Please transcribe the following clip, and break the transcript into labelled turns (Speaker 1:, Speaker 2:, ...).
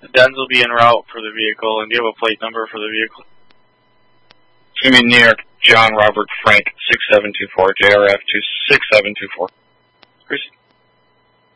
Speaker 1: Dens will be en route for the vehicle, and do you have a plate number for the vehicle?
Speaker 2: It's going to be New York, John Robert Frank, 6724, JRF 26724.
Speaker 1: Chris?